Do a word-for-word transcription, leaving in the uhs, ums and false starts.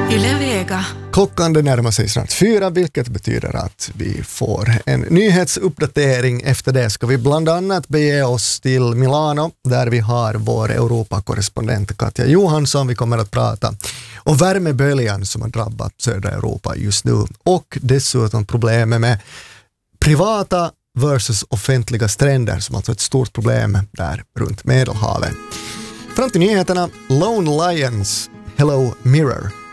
Yle Vega. Klockan det närmar sig snart fyra, vilket betyder att vi får en nyhetsuppdatering. Efter det ska vi bland annat bege oss till Milano där vi har vår Europakorrespondent Katja Johansson. Vi kommer att prata om värmeböljan som har drabbat södra Europa just nu och dessutom problemet med privata versus offentliga stränder som alltså är ett stort problem där runt Medelhavet. Fram till nyheterna, Lone Lions, Hello Mirror.